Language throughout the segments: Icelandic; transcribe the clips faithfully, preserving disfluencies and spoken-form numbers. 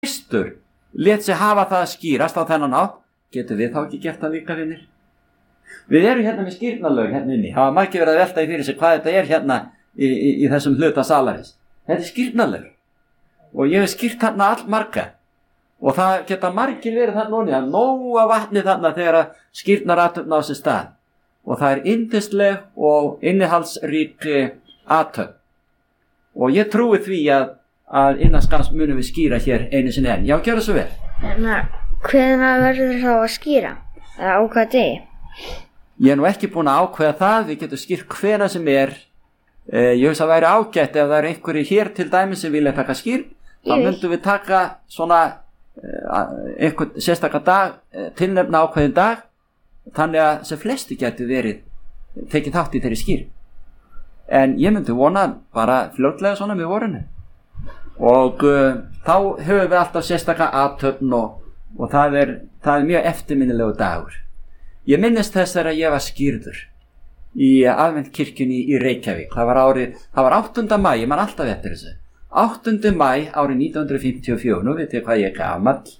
Kristur lét sig hafa það að skýrast á þennan átt, getur við þá ekki gert það líka, vinir? Við erum hérna með skýrnarlög hérna inni. Það var margir verið að velta í fyrir sig hvað þetta er hérna í, í, í þessum hluta salarins. Þetta er skýrnarlög. Og ég hef skýrt þarna all marga. Og það geta margir verið þarna núna. Það er nóga vatni þarna þegar að skýrnarathöfn á sér stað. Og það er yndisleg og innihaldsrík athöfn. Og ég trúi því að, að innan skamms munum við skýra hér einu sinni enn. Já, gjörðu svo vel. Hvenær verður þá að skýra? Eða á hvaða degi? Ég er nú ekki búin að ákveða það, við getum skýrt hvenær sem er. Eh, ég hugsa að væri ágætt ef það er einhverju hér til dæmi sem vilja taka skýr, þá myndum við taka svona eh, einhvern sérstaka dag, eh, tilnefna ákveðin dag, þannig að sem flesti geti verið tekið þátt í þeirri skýr. En ég myndi vona bara fljótlega svona með vorinu. Og uh, þá höfum við alltaf sérstaka athöfn og, og það, er, það er mjög eftirminnilegu dagur. Ég minnist þess þegar ég var skýrður í aðventkirkjunni í Reykjavík. Það var árið, það var áttunda maí, ég man alltaf eftir þessu. áttunda maí árið nítján hundruð fimmtíu og fjögur, nú veit ég hvað ég er gamall.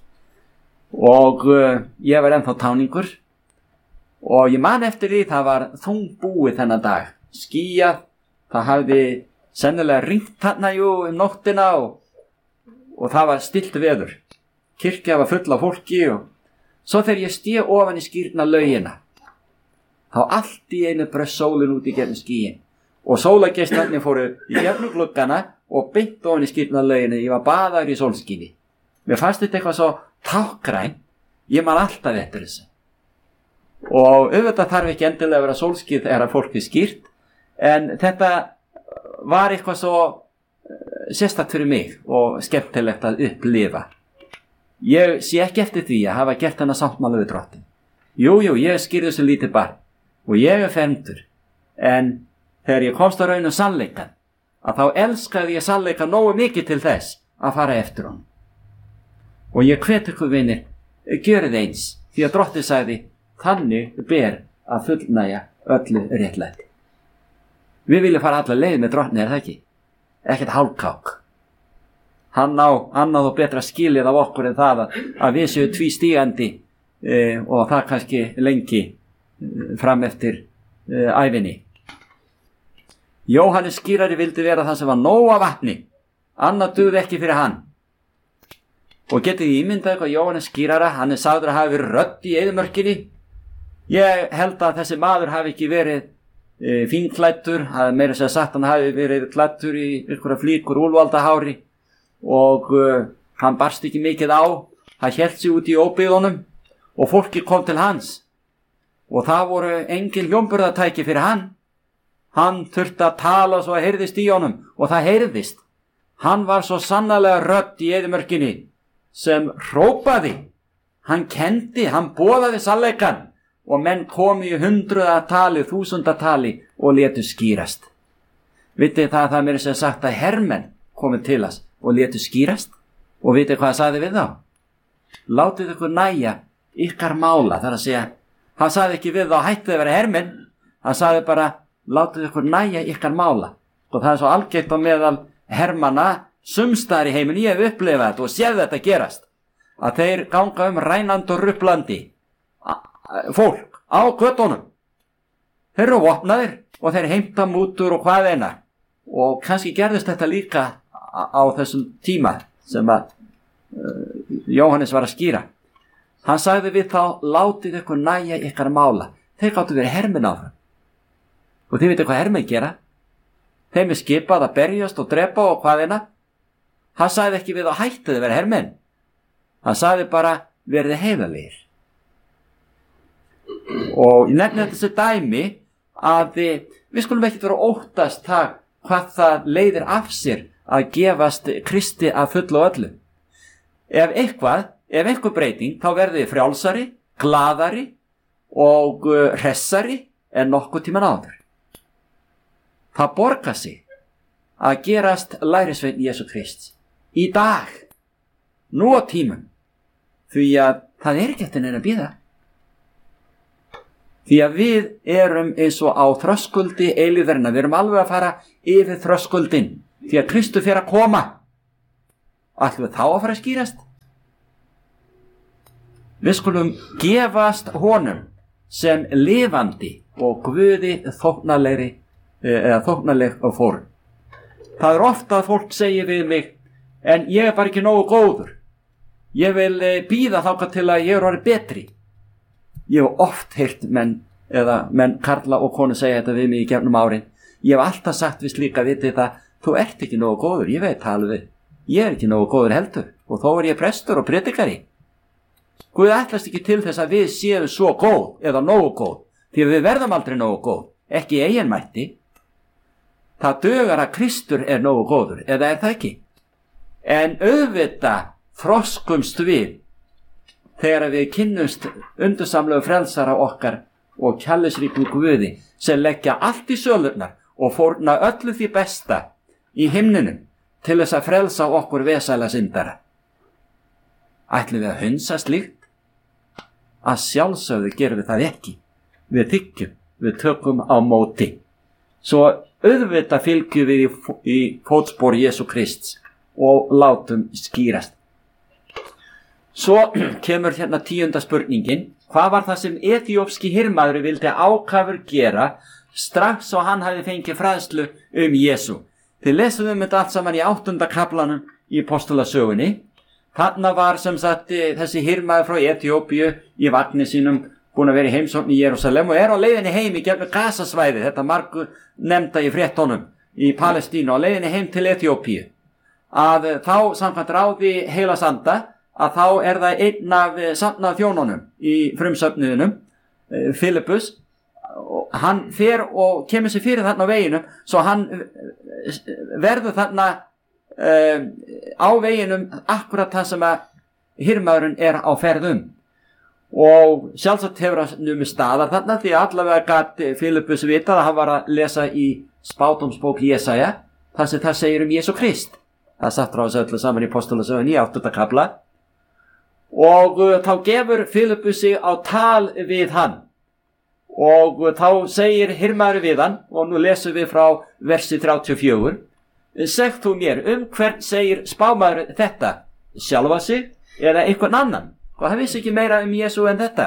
Og uh, ég var ennþá táningur. Og ég man eftir því, það var þungbúið þennan dag. Skýjað, það hafði sennilega ringt þarna jú um nóttina og, og það var stillt veður. Kirkja var full af fólki og svo þegar ég stíð ofan í skýrna laugina, þá allt í einu bröst sólin út í gegnum skýin og sólageislarnir fóru í gegnum gluggana og beint ofan í skýrna laugina. Ég var baðaður í sólskini. Mér fannst þetta eitthvað svo tákgrænt, ég man alltaf eftir þessu. Og auðvitað þarf ekki endilega að vera sólskið þegar að fólk er skýrt, en þetta var eitthvað svo sérstakt fyrir mig og skemmtilegt að upplifa. Ég sé ekki eftir því að hafa gert hennar sáttmála við Drottin. Jú, jú, ég skýrði þessu lítið barn og ég er fermdur. En þegar ég komst á raun um sannleikann, að þá elskaði ég sannleikann nógu mikið til þess að fara eftir honum. Og ég hvet ykkur vinir, gjörið eins, því að Drottinn sagði, þannig ber að fullnægja öllu réttlæti. Við viljum fara alla leið með Drottni, er það ekki? Ekkert hálfkák. Hann á annað og betra skilið af okkur en það að, að við séu tvístígandi e, og það kannski lengi e, fram eftir e, ævinni. Jóhannes skýrari vildi vera það sem var nóg af vatni, annað dugði ekki fyrir hann. Og getið þið ímyndað eitthvað Jóhannes skýrara, hann er sagður að hafi verið rödd í eyðimörkinni. Ég held að þessi maður hafi ekki verið e, fínklæddur, að meira sér sagt hann hafi verið klæddur í einhverja flíkur úlvaldahári. Og uh, hann barst ekki mikið á, hann hélt sig út í óbyggðunum og fólki kom til hans og það voru engin hljómburðartæki fyrir hann. Hann þurfti að tala svo að heyrðist í honum og það heyrðist. Hann var svo sannarlega rödd í eyðimörkinni sem hrópaði, hann kendi, hann boðaði sannleikann og menn komu í hundruðatali, þúsundatali og létu skýrast. Vitið það að það mér sem sagt að hermenn komið til hans og létu skýrast og vitið hvað hann sagði við þá? Látið ykkur næja ykkar mála, þar að segja, hann sagði ekki við þá hættið að vera hermenn, hann sagði bara látið ykkur næja ykkar mála. Og það er svo algeitt á meðal hermanna sumstaðar í heiminn, ég hef upplifað þetta og séð þetta gerast, að þeir ganga um rænandi og ruplandi fólk á göttunum. Þeir eru vopnaðir og þeir heimta mútur og hvað eina og kannski gerðist þetta líka á þessum tíma sem að uh, Jóhannes var að skýra. Hann sagði við þá, látið ykkur næja ykkar mála. Þeir gáttu verið hermenn á það. Og þið veitir hvað hermenn gera? Þeim er skipað að berjast og drepa og hvað eina. Hann sagði ekki við þá hættið að vera hermenn. Hann sagði bara, verið heiðarlegir. Og ég nefni þetta sem dæmi að við, við skulum ekki vera óttast það hvað það leiðir af sér að gefast Kristi að fullu og öllu. Ef eitthvað, ef einhver breyting, þá verði frjálsari, glaðari og hressari en nokkuð tíman áður. Það borgar sig að gerast lærisveinn Jesú Krists í dag, nú á tímum, því að það er ekki eftir neina að bíða. Því að við erum eins og á þröskuldi eilífðarinnar, við erum alveg að fara yfir þröskuldin. Því að Kristur fer að koma. Ætlum við þá að fara að skýrast? Við skulum gefast honum sem lifandi og Guði þóknanlegri eða þóknanleg og fórn. Það er ofta að fólk segir við mig, en ég er bara ekki nógu góður. Ég vil bíða þangað til að ég er orðið betri. Ég hef oft heyrt menn, eða menn karla og konu segja þetta við mig í gegnum árin. Ég hef alltaf sagt við slíka vitið það, þú ert ekki nógu góður, ég veit það alveg. Ég er ekki nógu góður heldur og þó er ég prestur og predikari. Guð ætlast ekki til þess að við séum svo góð eða nógu góð, því að við verðum aldrei nógu góð, ekki í eigin mætti. Það dugar að Kristur er nógu góður, eða er það ekki? En auðvitað þroskumst við þegar við kynnumst undursamlegu frelsara okkar og kærleiksríkum Guði sem leggja allt í sölurnar og fórna öllu því besta í himninum til þess að frelsa okkur vesæla syndara. Ætlum við að hunsa slíkt? Að sjálfsögðu gerum við það ekki. Við þykjum, við tökum á móti. Svo auðvitað fylgjum við í, í fótspor Jesú Krists og látum skýrast. Svo kemur hérna tíunda spurningin. Hvað var það sem eþíópski hirmaður vildi ákafur gera strax og hann hafi fengið fræðslu um Jesú? Þið lesum um þetta allt saman í áttunda kaflanum í Apostolasögunni. Þarna var sem sagt þessi hirmaður frá Eþíópíu í vagni sínum búin að vera í heimsókn í Jerúsalem og er á leiðinni heim í gegnum Gasasvæði, þetta margur nefnda í fréttunum í Palestínu, á leiðinni heim til Eþíópíu. Að þá samkvæmt ráði heilags anda að þá er það einn af safnað þjónunum í frumsöfnuðinum, Filippus. Hann fer og kemur sér fyrir þarna á veginum, svo hann verður þarna uh, á veginum akkurat það sem að hirmaðurinn er á ferðum. Og sjálfsagt hefur hann numið staðar þarna, því allavega gat Filippus vitað að hann var að lesa í spádómsbók Jesaja, þar sem það segir um Jesú Krist. Það satt frá þessu öllu saman í Apostolasögunni í áttunda kafla. Og uh, þá gefur Filippus sig á tal við hann. Og þá segir hirmaður við hann, og nú lesum við frá versi þrjátíu og fjögur. Segð þú mér, um hvern segir spámaður þetta? Sjálfa sig eða einhvern annan? Og hann vissi ekki meira um Jesú en þetta.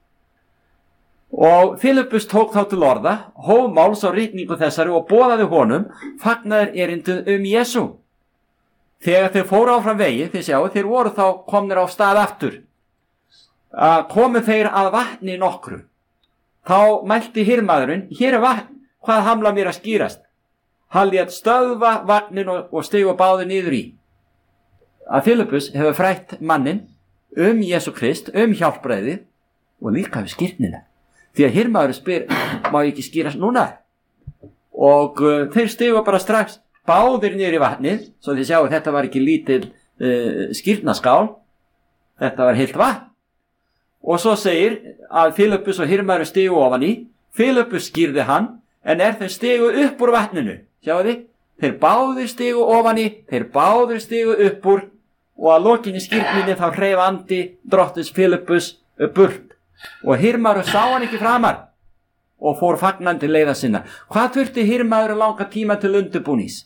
Og Filippus tók þá til orða, hóf máls á ritningu þessari og boðaði honum fagnaðar erindið um Jesú. Þegar þeir fóru áfram vegi, þið sjáu, þeir voru þá komnir á stað aftur. Að komu þeir að vatni nokkru. Þá mælti hirmaðurinn, hér er vatn, hvað hamla mér að skýrast? Hann lét stöðva vagnin og, og stigu báði niður í. Að Filippus hefur frætt mannin um Jesú Krist, um hjálpræði og líka við skírnina. Því að hirmaðurinn spyr, má ég ekki skýrast núna? Og uh, þeir stigu bara strax báðir niður í vatnið, svo þið sjáu þetta var ekki lítil uh, skírnaskál, þetta var heilt vatn. Og svo segir að Filippus og hirmaðurinn stigu ofan í. Filippus skýrði hann, en er þeir stigu upp úr vatninu. Sjáu þið? Þeir báðir stigu ofan í, þeir báðir stigu upp úr og að lokinni skýrninni þá hreif andi drottins Filippus burt. Og hirmaðurinn sá hann ekki framar og fór fagnandi leiða sinna. Hvað þurfti hirmaðurinn langa tíma til undirbúnings?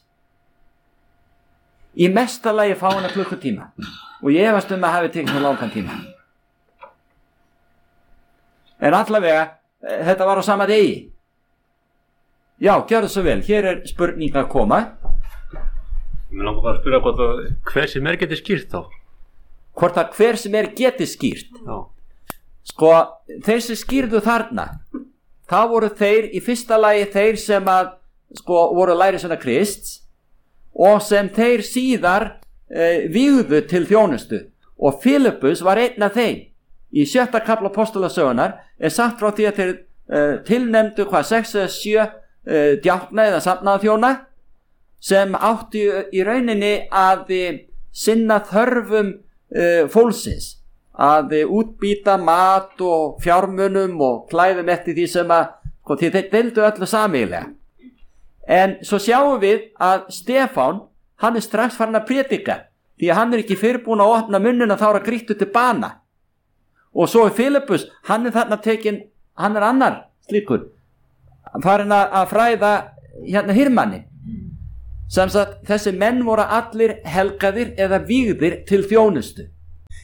Í mesta lagi fá hann að klukkutíma og ég efast um að hafi tekið langan tíma. En allavega, þetta var á sama degi. Já, gjörðu svo vel, hér er spurning að koma. Mér langar bara að spyrja hvort að hver sem er geti skýrt þá. Hvort að hver sem er geti skýrt. Já. Sko, þeir sem skýrðu þarna, þá voru þeir í fyrsta lagi þeir sem að, sko, voru lærisveina Krists og sem þeir síðar e, vígðu til þjónustu. Og Filippus var einn af þeim. Í sjötta kafla Apostolasögunnar er sagt frá því að þeir uh, tilnefndu hvað sex eða sjö uh, djákna eða safnaða þjóna sem áttu í rauninni að uh, sinna þörfum uh, fólksins, að uh, útbýta mat og fjármunum og klæðum eftir því sem að sko, þeir deildu öllu sameiginlega. En svo sjáum við að Stefán, hann er strax farin að predika, því að hann er ekki fyrirbúin að opna munnuna þá er að grýttu til bana. Og svo er Filippus, hann er þarna tekin, hann er annar slíkur, farin að fræða hérna hirmanni. Sem sagt, þessi menn voru allir helgaðir eða vígðir til þjónustu.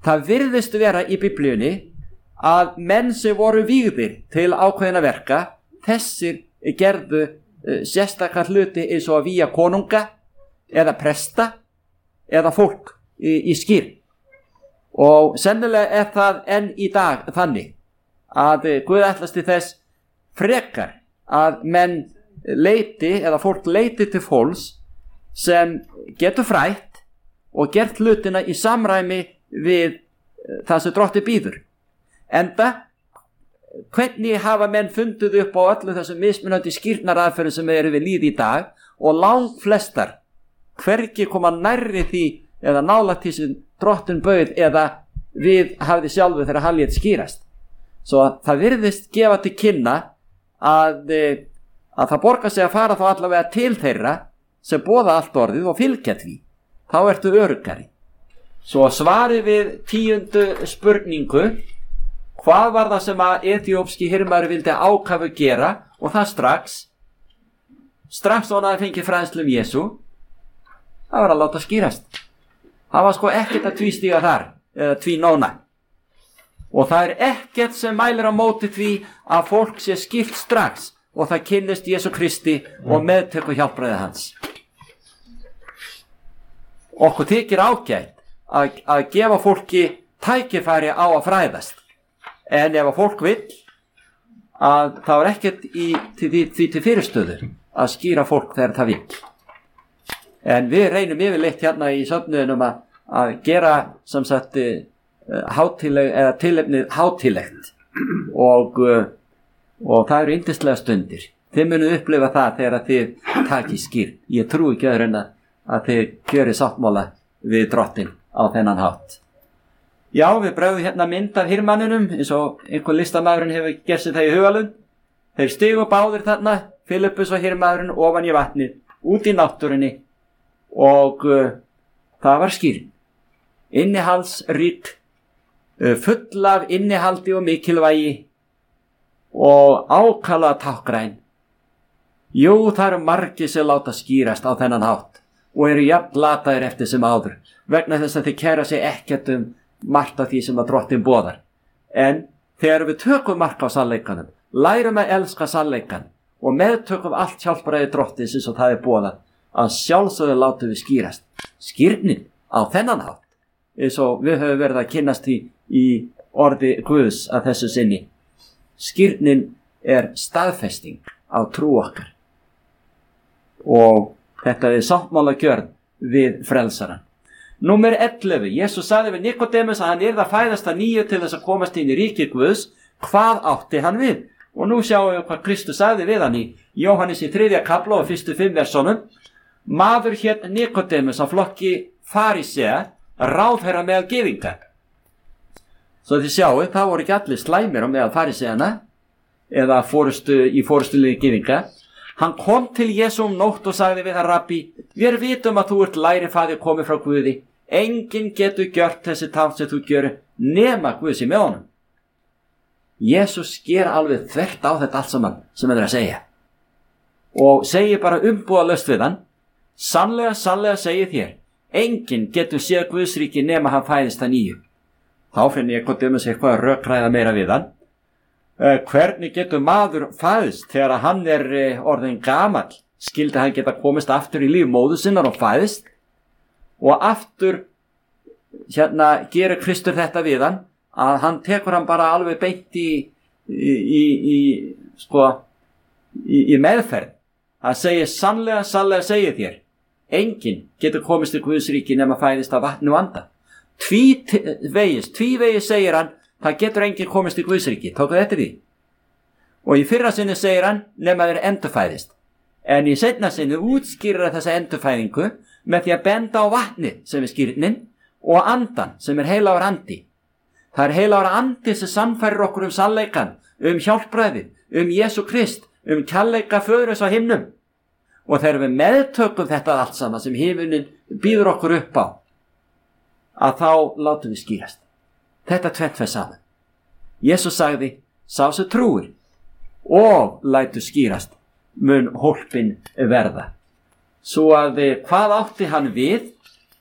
það virðist vera í Biblíunni að menn sem voru vígðir til ákveðina verka, þessir gerðu uh, sérstakar hluti eins og að vígja konunga eða presta eða fólk í, í skýr. Og sennilega er það enn í dag þannig að uh, Guð ætlast til þess frekar að menn leiti eða fólk leiti til fólks sem getur frætt og gert hlutina í samræmi við það sem Drottinn býður. Enda, hvernig hafa menn fundið upp á öllu þessum mismunandi skírnaraðferðum sem eru við lýði í dag, og langt flestar hvergi koma nærri því eða nálægt því sem Drottinn bauð eða við hafði sjálfu þegar hann lét skýrast. Svo það virðist gefa til kynna að, að það borgar sig að fara þá allavega til þeirra sem boða allt orðið og fylgja því. Þá ertu öruggari. Svo svarið við tíundu spurningu, hvað var það sem að eþíópski hirðmaður vildi ákafu gera, og það strax, strax hann hafði fengið fræðslu um Jesú, það var að láta skýrast. Það var sko ekkert að tvístíga þar, eða tvínóna. Og það er ekkert sem mælir á móti því að fólk sé skipt strax og það kynnist Jesú Kristi og meðtöku hjálpræði hans. Okkur þykir ágætt að, að gefa fólki tækifæri á að fræðast. En ef að fólk vill, að það er ekkert í, til, því, því til fyrirstöðu að skýra fólk þegar það vill. En við reynum yfirleitt hérna í söfnuðinum að, að gera sem sagt hátileg, eða tilefnið hátilegt og, og það eru yndislega stundir. Þið munið upplifa það þegar þið takið skýr. Ég trúi ekki öðru en að, að þið gjöri sáttmála við Drottinn á þennan hátt. Já, við bregðum hérna mynd af hirðmanninum eins og einhver listamæðurinn hefur gert sér það í hugalund. Þeir stigu báðir þarna, Filippus og hirðmaðurinn, ofan í vatnið, út í náttúrunni, og uh, það var skýrin. Innihaldsrík, uh, full af innihaldi og mikilvægi og ákala tákgræn. Jú, það eru margir sem láta skýrast á þennan hátt og eru jafn lataðir eftir sem áður, vegna þess að þeir kæra sig ekkert um margt af því sem að Drottinn boðar. En þegar við tökum mark á sannleikanum, lærum að elska sannleikan og meðtökum allt hjálpræði Drottins eins og það er boðað, að sjálfsögðu látum við skýrast. Skýrnin á þennan hátt, eins og við höfum verið að kynnast í, í orði Guðs að þessu sinni. Skýrnin er staðfesting á trú okkar. Og þetta er sáttmála gjörð við frelsaran. Númer ellefu. Jesús sagði við Nikodemus að hann yrði að fæðast að nýju til þess að komast inn í ríki Guðs. Hvað átti hann við? Og nú sjáum við hvað Kristus sagði við hann í Jóhannes í þriðja kafla og fyrstu fimm versónum. Maður hét Nikodemus á flokki farisea, ráðherra meðal gyðinga. Svo þið sjáu, það voru ekki allir slæmir á meðal fariseana eða fórustu, í fórustuliði gyðinga. Hann kom til Jesú um nótt og sagði við hann, Rabbi, við vitum að þú ert lærifaðir komið frá Guði. Enginn getur gjört þessi tákn sem þú gjör nema Guð sé með honum. Jesús sker alveg þvert á þetta allt saman sem hann er að segja. Og segir bara umbúðalaust við hann, sannlega, sannlega segið þér, enginn getur séð Guðsríki nema hann fæðist að nýju. Þá finn ég hvort um þess eitthvað að rökræða meira við hann. Uh, hvernig getur maður fæðist þegar hann er uh, orðin gamall? Skildi hann geta komist aftur í líf móður sinnar og fæðist? Og aftur hérna gerir Kristur þetta við hann, að hann tekur hann bara alveg beint í, í, í, í, sko, í, í meðferð. Hann segir sannlega, sannlega segið þér, enginn getur komist til Guðsríki nema fæðist af vatni og anda. Tvívegis, tvívegis segir hann, það getur enginn komist til Guðsríki. Tóku þetta því? Og í fyrra sinni segir hann, nema þeir endurfæðist. En í seinna sinni útskýrir þessa endurfæðingu með því að benda á vatni sem er skýrnin og andan sem er heilagur andi. Það er heilagur andi sem sannfærir okkur um sannleikan, um hjálpræði, um Jesú Krist, um kærleika Föðurins á himnum. Og þegar við meðtökum þetta allt saman sem himinninn býður okkur upp á, að þá látum við skýrast. Þetta tvennt fer saman. Jesús sagði, sá sem trúir og lætur skýrast mun hólpin verða. Svo að hvað átti hann við?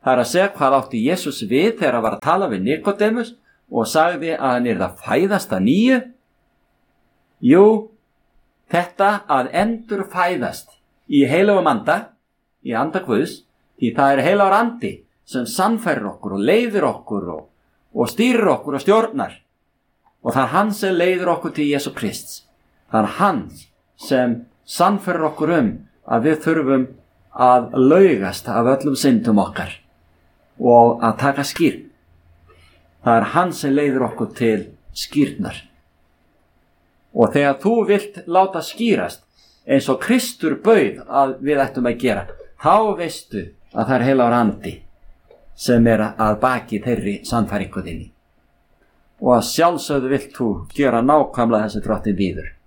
Það er að segja hvað átti Jesús við þegar hann var að tala við Nikodemus og sagði að hann yrði að fæðast að nýju. Jú, þetta að endur fæðast í heilagum anda, í anda Guðs, því það er heilagur andi sem sannfærir okkur og leiðir okkur og, og stýrir okkur og stjórnar. Og það er hann sem leiðir okkur til Jesú Krists. Það er hann sem sannfærir okkur um að við þurfum að laugast af öllum syndum okkar og að taka skýrn. Það er hann sem leiðir okkur til skýrnar. Og þegar þú vilt láta skýrast eins og Kristur bauð að við ættum að gera, þá veistu að það er heilagur andi sem er að baki þeirri sannfæringu þinni. Og að sjálfsögðu vilt þú gera nákvæmlega þessi drottin býður.